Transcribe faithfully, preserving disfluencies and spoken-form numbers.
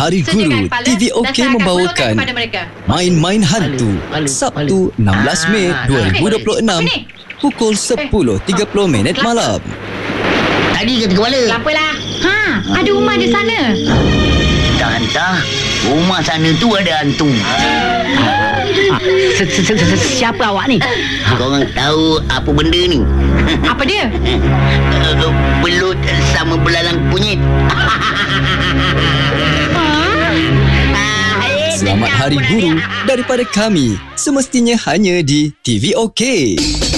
Hari Guru, T V OK membawakan Main-Main Hantu Sabtu enam belas Mei dua ribu dua puluh enam pukul sepuluh tiga puluh minit malam. Tadi kata kepala. Apalah. Ha, ada rumah di sana. Tak hantar. Rumah sana tu ada hantu. Siapa awak ni? Korang tahu apa benda ni? Apa dia? Belut sama belalang kunyit. Selamat Hari Guru daripada kami, semestinya hanya di T V OK.